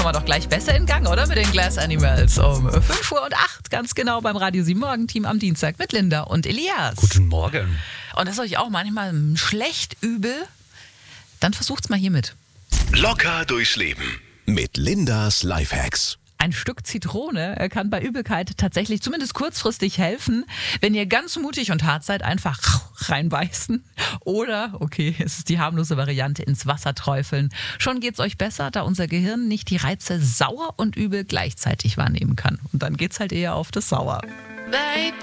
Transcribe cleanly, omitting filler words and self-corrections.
Kommen wir doch gleich besser in Gang, oder? Mit den Glass Animals um 5:08 Uhr, ganz genau beim Radio 7 Morgenteam am Dienstag mit Linda und Elias. Guten Morgen. Und das ist euch auch manchmal schlecht, übel, dann versucht's mal hiermit. Locker durchs Leben mit Lindas Lifehacks. Ein Stück Zitrone kann bei Übelkeit tatsächlich zumindest kurzfristig helfen. Wenn ihr ganz mutig und hart seid, einfach reinbeißen. Oder, okay, es ist die harmlose Variante, ins Wasser träufeln. Schon geht's euch besser, da unser Gehirn nicht die Reize sauer und übel gleichzeitig wahrnehmen kann. Und dann geht's halt eher auf das Sauer.